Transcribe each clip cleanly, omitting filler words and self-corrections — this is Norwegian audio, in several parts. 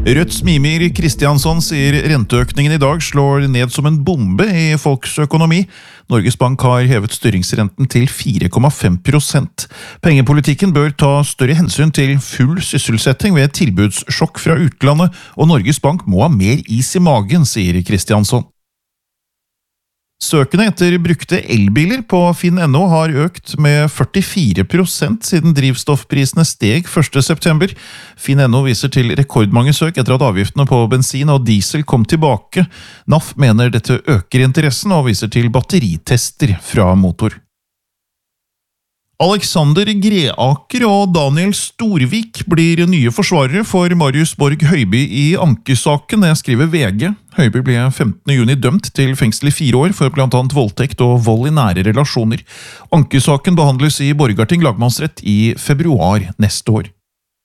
Rødts Mimir Kristiansson sier renteøkningen i dag slår ned som en bombe i folks økonomi. Norges Bank har hevet styringsrenten til 4,5%. Pengepolitikken bør ta større hensyn til full sysselsetting ved tilbudssjokk fra utlandet, og Norges Bank må ha mer is i magen, sier Kristiansson. Søkene etter brukte elbiler på Finn.no har økt med 44% siden drivstoffprisene steg 1. september. Finn.no viser til rekordmange søk etter at avgiftene på bensin og diesel kom tilbake. NAF mener dette øker interessen og viser til batteritester fra motor. Alexander Greaker og Daniel Storvik blir nye forsvarere for Marius Borg Høiby i ankesaken, det skriver VG. Høiby ble 15. juni dømt til fengsel i 4 år for blant annet voldtekt og vold i nære relasjoner. Ankesaken behandles i Borgarting lagmannsrett i februar neste år.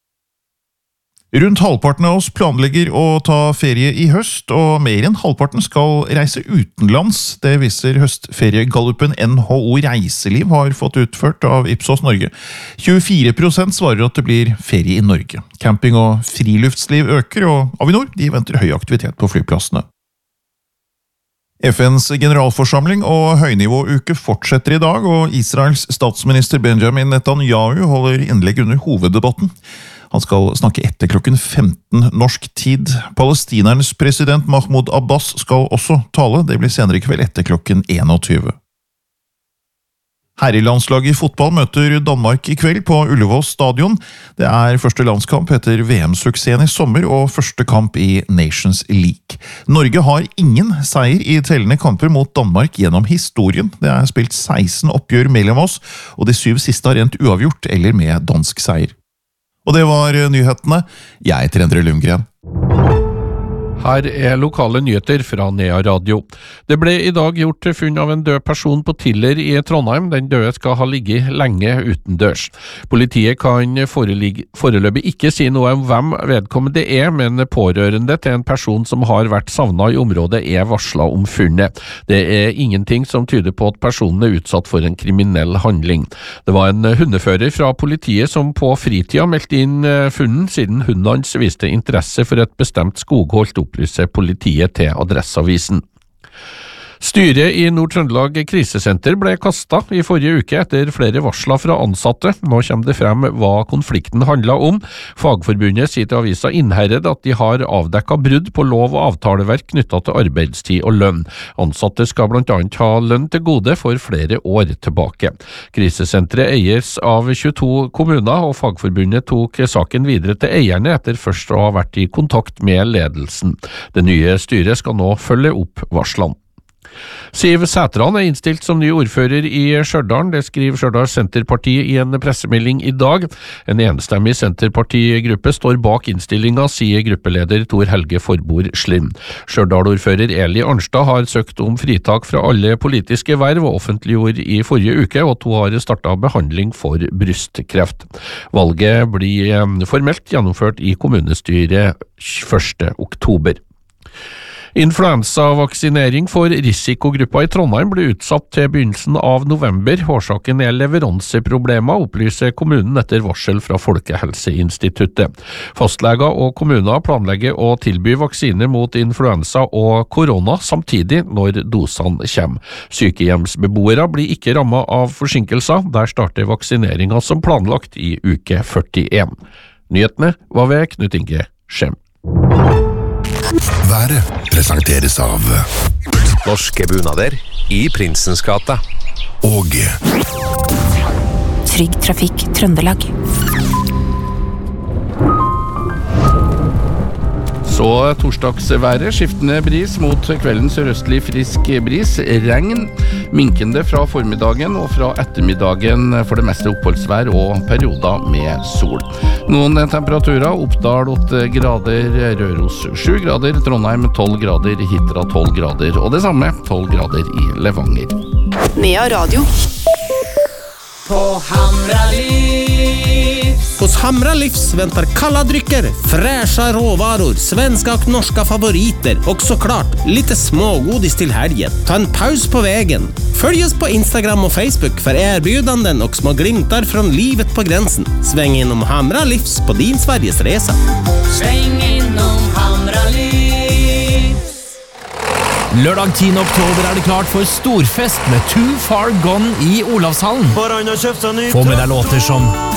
Rundt halvparten av oss planlegger å ta ferie i høst, og mer enn halvparten skal reise utenlands. Det viser høstferiegallupen NHO Reiseliv har fått utført av Ipsos Norge. 24% svarer at det blir ferie i Norge. Camping og friluftsliv øker, og Avinor de venter høy aktivitet på flyplassene. FNs generalforsamling og høynivåuke fortsetter i dag, og Israels statsminister Benjamin Netanyahu holder innlegg under hoveddebatten. Han skal snakke etter klokken 15 norsk tid. Palestinernes president Mahmoud Abbas skal også tale. Det blir senere i kveld etter klokken 21. Herrelandslaget i fotball møter Danmark i kveld på Ullevål stadion. Det er første landskamp etter VM-suksessen i sommer og første kamp i Nations League. Norge har ingen seier i tellende kamper mot Danmark gjennom historien. Det er spilt 16 oppgjør mellom oss, og de 7 siste har endt uavgjort eller med dansk seier. Og det var nyhetene. Jeg heter Endre Lundgren. Her er lokale nyheter fra Nea Radio. Det ble i dag gjort funn av en død person på Tiller i Trondheim. Den døde skal ha ligget lenge utendørs. Politiet kan foreløpig ikke si noe om hvem vedkommende er, men pårørende til en person som har vært savnet i området er varslet om funnet. Det er ingenting som tyder på at personen er utsatt for en kriminell handling. Det var en hundefører fra politiet som på fritida meldte inn funnen, siden hunden hans viste interesse for et bestemt skogholt, opplyser politiet til Adresseavisen. Styret i Nord-Trøndelag krisesenter ble kastet i forrige uke etter flere varsler fra ansatte. Nå kommer det frem hva konflikten handler om. Fagforbundet sier til avisa Innherred at de har avdekket brudd på lov- og avtaleverk knyttet til arbeidstid og lønn. Ansatte skal blant annet ha lønn til gode for flere år tilbake. Krisesenteret eies av 22 kommuner, og Fagforbundet tok saken videre til eierne etter først å ha vært i kontakt med ledelsen. Det nye styret skal nå følge opp varslene. Siv Sætran er innstilt som ny ordfører i Stjørdal. Det skriver Stjørdal Senterparti i en pressemelding i dag. En enstemmig Senterpartigruppe står bak innstillinga, sier gruppeleder Tor Helge Forbord Slim. Stjørdal-ordfører Eli Arnstad har søkt om fritak fra alle politiske verv og offentliggjorde i forrige uke, og hun har startet behandling for brystkreft. Valget blir formelt gjennomført i kommunestyret 1. oktober. Influensavaksinering for risikogrupper i Trondheim ble utsatt til begynnelsen av november. Årsaken er leveranseproblemer, opplyser kommunen etter varsel fra Folkehelseinstituttet. Fastleger og kommuner planlegger å tilby vaksiner mot influensa og korona samtidig når dosene kommer. Sykehjemsbeboere blir ikke rammet av forsinkelser. Der starter vaksineringen som planlagt i uke 41. Nyhetene var ved Knut Inge Skjem. Været presenteres av Norske bunader i Prinsens gate og Trygg Trafikk Trøndelag. Så torsdagsværet, skiftende bris mot kveldens sørøstlig frisk bris, regn, minkende fra formiddagen og fra ettermiddagen for det meste oppholdsvær og perioder med sol. Noen temperaturer: Oppdal 8 grader, Røros 7 grader, Trondheim 12 grader, Hitra 12 grader, og det samme 12 grader i Levanger. Nea Radio. På Hamra Livs. Hos Hamra Livs väntar kalla drycker, fräscha råvaror, svenska och norska favoriter och såklart lite smågodis till helgen. Ta en paus på vägen. Följ oss på Instagram och Facebook för erbjudanden och små glimtar från livet på gränsen. Sväng inom Hamra Livs på din Sverigesresa. Sväng in gjennom Hamra-Livs. Lørdag 10. oktober det klart for storfest med Too Far Gone i Olavshallen. Få med deg låter som